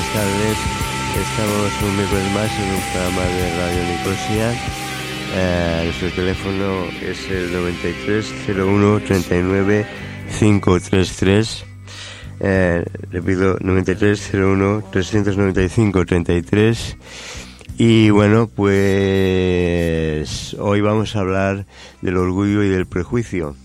buenas tardes. Estamos un miércoles más en un programa de Radio Nicosia. Nuestro teléfono es el 9301 39 533. Repito, 9301 395 33. Y bueno, pues hoy vamos a hablar del orgullo y del prejuicio.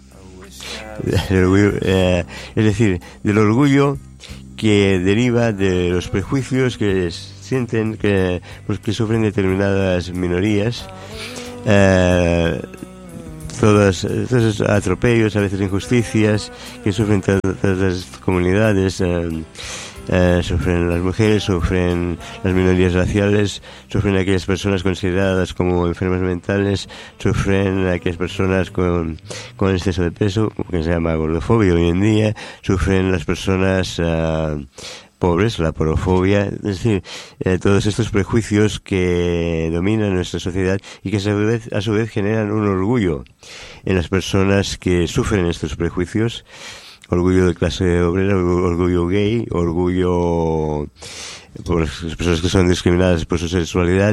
Es decir, del orgullo que deriva de los prejuicios que sienten que sufren determinadas minorías, todos esos atropellos, a veces injusticias que sufren todas las comunidades. Sufren las mujeres, sufren las minorías raciales, sufren aquellas personas consideradas como enfermas mentales, sufren aquellas personas con exceso de peso, que se llama gordofobia hoy en día, sufren las personas pobres, la porofobia, es decir, todos estos prejuicios que dominan nuestra sociedad y que a su vez generan un orgullo en las personas que sufren estos prejuicios. Orgullo de clase obrera, orgullo gay, orgullo por las personas que son discriminadas por su sexualidad.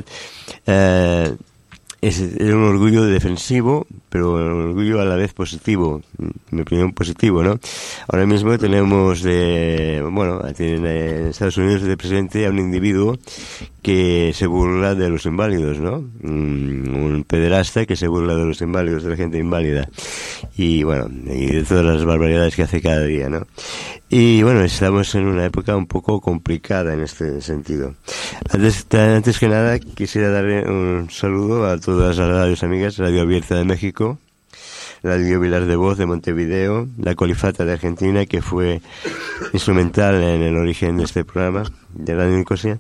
Es un orgullo defensivo, pero un orgullo a la vez positivo, en mi opinión positivo, ¿no? Ahora mismo tenemos en Estados Unidos de presidente a un individuo que se burla de los inválidos, ¿no? Un pederasta que se burla de los inválidos, de la gente inválida. Y bueno, y de todas las barbaridades que hace cada día, ¿no? Y bueno, estamos en una época un poco complicada en este sentido. Antes que nada, quisiera darle un saludo a todas las radios amigas, Radio Abierta de México, Radio Vilar de Voz de Montevideo, La Colifata de Argentina, que fue instrumental en el origen de este programa, de Radio Nicosia,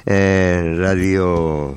Radio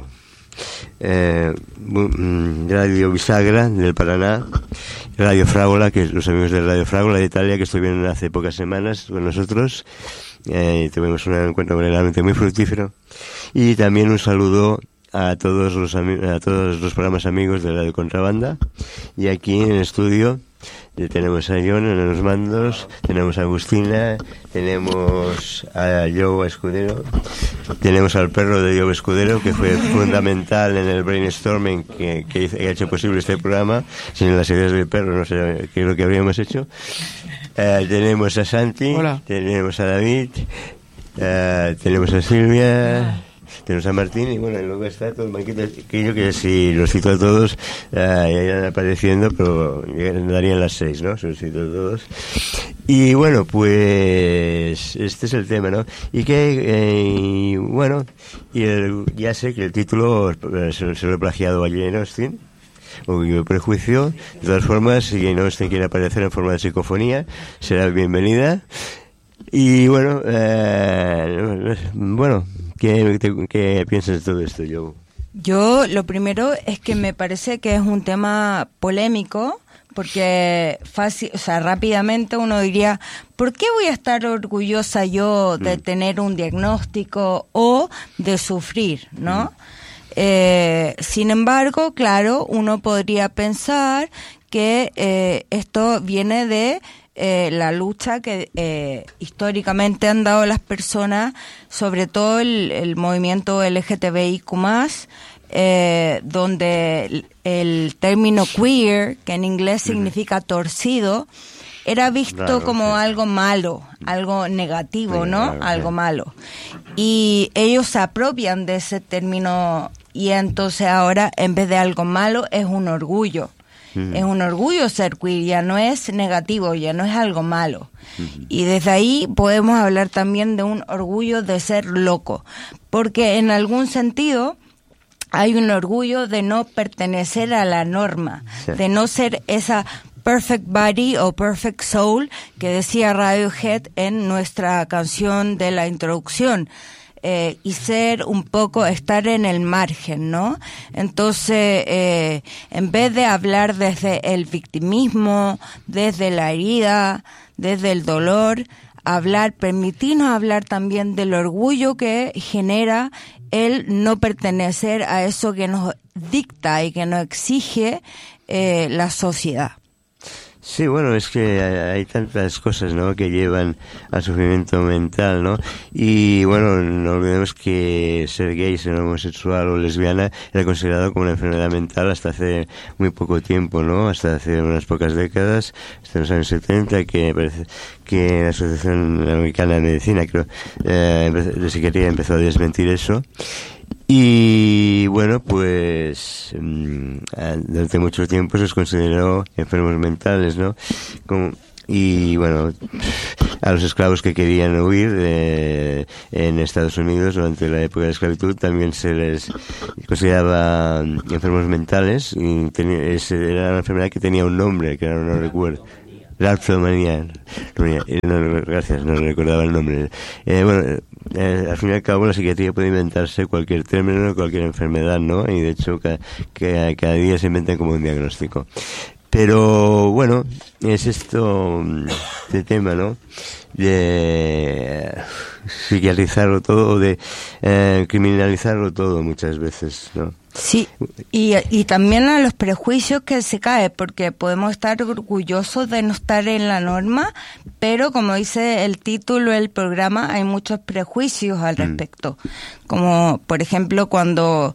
Bisagra del Paraná, Radio Frágola, que los amigos de Radio Frágola de Italia, que estuvieron hace pocas semanas con nosotros, tuvimos un encuentro realmente muy fructífero, y también un saludo a todos los programas amigos de Radio Contrabanda. Y aquí en el estudio tenemos a John en los mandos, tenemos a Agustina, tenemos a Joe Escudero, tenemos al perro de Joe Escudero, que fue fundamental en el brainstorming que ha hecho posible este programa. Sin las ideas del perro no sé qué es lo que habríamos hecho. Tenemos a Santi. Hola. Tenemos a David, tenemos a Silvia, tenemos a Martín, y bueno, y luego está todo el banquito aquello que si los cito a todos ya irán apareciendo, pero darían las 6, ¿no? Si los cito a todos. Y bueno, pues este es el tema, ¿no? Y que, ya sé que el título se lo he plagiado a Jane Austen, Orgullo y Prejuicio. De todas formas, si Jane Austen quiere aparecer en forma de psicofonía, será bienvenida. Y bueno, ¿qué piensas de todo esto, Joe? Yo lo primero es que me parece que es un tema polémico, porque rápidamente uno diría, ¿por qué voy a estar orgullosa yo de tener un diagnóstico o de sufrir, ¿no? Sin embargo, claro, uno podría pensar que esto viene de la lucha que históricamente han dado las personas, sobre todo el movimiento LGTBIQ+, donde el término queer, que en inglés significa torcido, era visto como algo malo, algo negativo, ¿no? Algo malo. Y ellos se apropian de ese término, y entonces ahora, en vez de algo malo, es un orgullo. Es un orgullo ser queer, ya no es negativo, ya no es algo malo. Y desde ahí podemos hablar también de un orgullo de ser loco, porque en algún sentido hay un orgullo de no pertenecer a la norma, de no ser esa perfect body o perfect soul que decía Radiohead en nuestra canción de la introducción. Y ser un poco, estar en el margen, ¿no? Entonces, en vez de hablar desde el victimismo, desde la herida, desde el dolor, permitirnos hablar también del orgullo que genera el no pertenecer a eso que nos dicta y que nos exige la sociedad. Sí, bueno, es que hay tantas cosas, ¿no?, que llevan al sufrimiento mental, ¿no? Y bueno, no olvidemos que ser gay, ser homosexual o lesbiana era considerado como una enfermedad mental hasta hace muy poco tiempo, ¿no? Hasta hace unas pocas décadas, hasta los años 70, que parece que la Asociación Americana de Medicina, creo, de Psiquiatría, empezó a desmentir eso. Y bueno, pues durante mucho tiempo se les consideró enfermos mentales, ¿no? Y bueno, a los esclavos que querían huir en Estados Unidos durante la época de la esclavitud también se les consideraba enfermos mentales, y era una enfermedad que tenía un nombre, que ahora no recuerdo. Gracias, no recordaba el nombre. Bueno, al fin y al cabo la psiquiatría puede inventarse cualquier término, cualquier enfermedad, ¿no? Y de hecho cada día se inventan como un diagnóstico. Pero bueno, es esto de tema, ¿no? De psiquiatrizarlo todo, de criminalizarlo todo muchas veces, ¿no? Sí, y también a los prejuicios que se cae, porque podemos estar orgullosos de no estar en la norma, pero como dice el título del programa, hay muchos prejuicios al respecto. Como, por ejemplo, cuando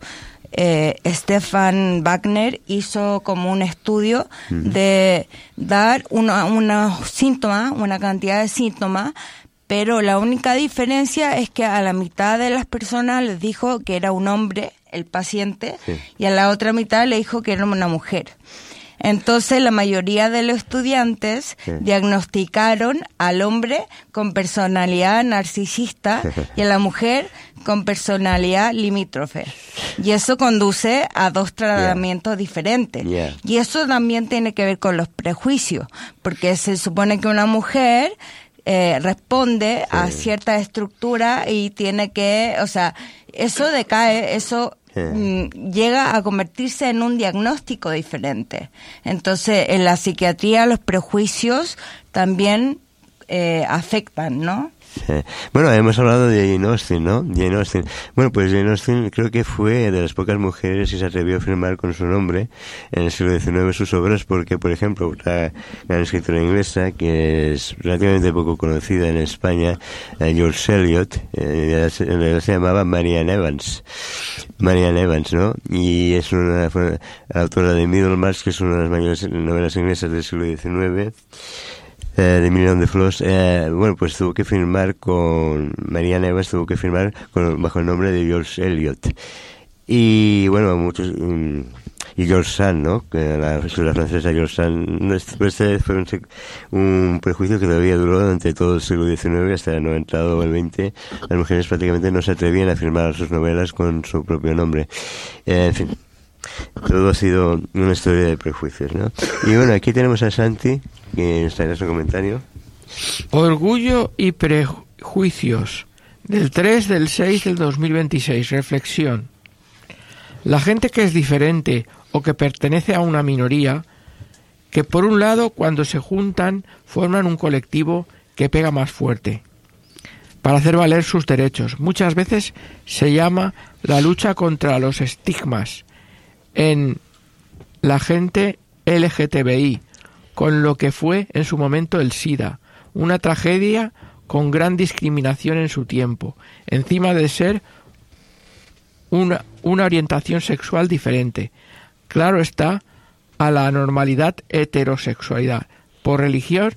Stefan Wagner hizo como un estudio de dar unos síntomas, una cantidad de síntomas, pero la única diferencia es que a la mitad de las personas les dijo que era un hombre, el paciente, y a la otra mitad le dijo que era una mujer. Entonces la mayoría de los estudiantes diagnosticaron al hombre con personalidad narcisista y a la mujer con personalidad limítrofe. Y eso conduce a dos tratamientos diferentes. Y eso también tiene que ver con los prejuicios, porque se supone que una mujer responde a cierta estructura y tiene que, o sea, eso decae, eso llega a convertirse en un diagnóstico diferente. Entonces, en la psiquiatría los prejuicios también afectan, ¿no? Bueno, hemos hablado de Jane Austen, ¿no? Jane Austen. Bueno, pues Jane Austen creo que fue de las pocas mujeres que se atrevió a firmar con su nombre en el siglo XIX sus obras, porque, por ejemplo, otra gran escritora inglesa que es relativamente poco conocida en España, George Eliot, en realidad se llamaba Marianne Evans. Marianne Evans, ¿no? Y fue autora de Middlemarch, que es una de las mayores novelas inglesas del siglo XIX. De Million de Floss, bueno, pues tuvo que firmar Marianne Evans tuvo que firmar bajo el nombre de George Eliot. Y bueno, muchos, y George Sand, ¿no? Que la escritora francesa George Sand, este fue un prejuicio que todavía duró durante todo el siglo XIX hasta el 90 o el 20. Las mujeres prácticamente no se atrevían a firmar sus novelas con su propio nombre. En fin. Todo ha sido una historia de prejuicios, ¿no? Y bueno, aquí tenemos a Santi, que nos traerá su comentario. Orgullo y prejuicios, del 3/6 del 2026. Reflexión. La gente que es diferente o que pertenece a una minoría, que por un lado, cuando se juntan, forman un colectivo que pega más fuerte para hacer valer sus derechos. Muchas veces se llama la lucha contra los estigmas en la gente LGTBI, con lo que fue en su momento el SIDA, una tragedia con gran discriminación en su tiempo, encima de ser una orientación sexual diferente. Claro está, a la normalidad heterosexualidad, por religión,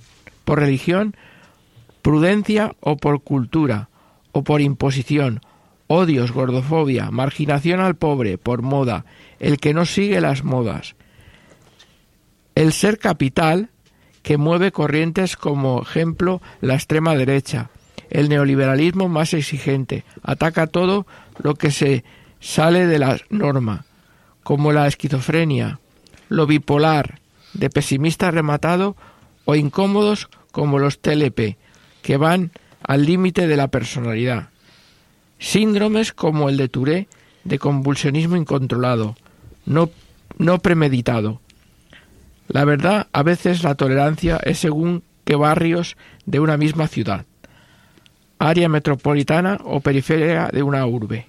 prudencia o por cultura, o por imposición, odios, gordofobia, marginación al pobre, por moda, el que no sigue las modas. El ser capital, que mueve corrientes como ejemplo la extrema derecha, el neoliberalismo más exigente, ataca todo lo que se sale de la norma, como la esquizofrenia, lo bipolar, de pesimista rematado, o incómodos como los TLP, que van al límite de la personalidad. Síndromes como el de Tourette, de convulsionismo incontrolado, no premeditado. La verdad, a veces la tolerancia es según qué barrios de una misma ciudad, área metropolitana o periferia de una urbe.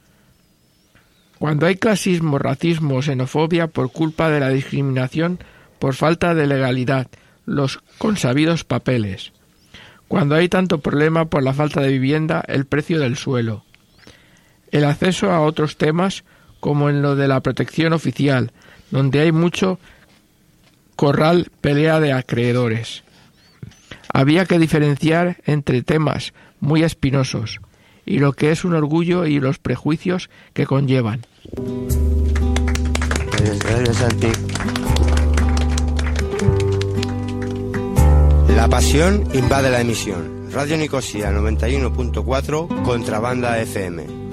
Cuando hay clasismo, racismo o xenofobia por culpa de la discriminación por falta de legalidad, los consabidos papeles. Cuando hay tanto problema por la falta de vivienda, el precio del suelo. El acceso a otros temas, como en lo de la protección oficial, donde hay mucho corral, pelea de acreedores. Había que diferenciar entre temas muy espinosos y lo que es un orgullo y los prejuicios que conllevan. Gracias, Santi. La pasión invade la emisión. Radio Nicosia 91.4, Contrabanda FM.